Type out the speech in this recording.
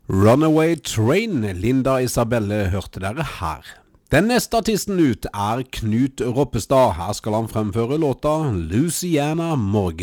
Runaway Train, Linda Isabelle hørte dere her. Den neste artisten ut er Knut Roppestad. Her skal han fremføre låta Louisiana Morgan.